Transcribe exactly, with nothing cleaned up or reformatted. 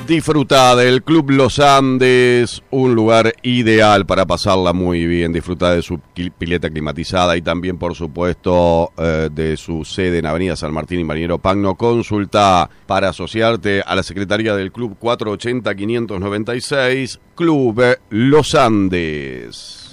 Disfruta del Club Los Andes, un lugar ideal para pasarla muy bien. Disfruta de su pileta climatizada y también, por supuesto, eh, de su sede en Avenida San Martín y Marinero Pagno. Consulta para asociarte a la Secretaría del Club cuatrocientos ochenta, quinientos noventa y seis, Club Los Andes.